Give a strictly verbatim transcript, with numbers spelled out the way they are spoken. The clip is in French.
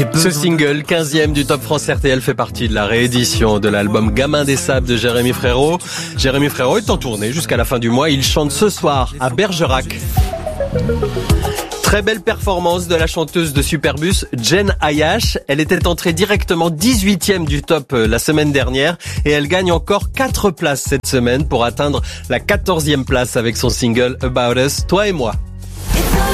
Ce single, quinzième du Top France R T L, fait partie de la réédition de l'album Gamin des Sables de Jérémy Frérot. Jérémy Frérot est en tournée jusqu'à la fin du mois. Il chante ce soir à Bergerac. Très belle performance de la chanteuse de Superbus, Jen Ayash. Elle était entrée directement dix-huitième du top la semaine dernière et elle gagne encore quatre places cette semaine pour atteindre la quatorzième place avec son single About Us, Toi et moi.